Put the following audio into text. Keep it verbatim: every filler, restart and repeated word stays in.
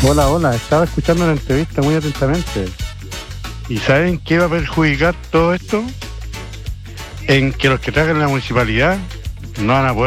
Hola, hola, estaba escuchando la entrevista muy atentamente. ¿Y saben qué va a perjudicar todo esto? En que los que trabajan en la municipalidad no van a poder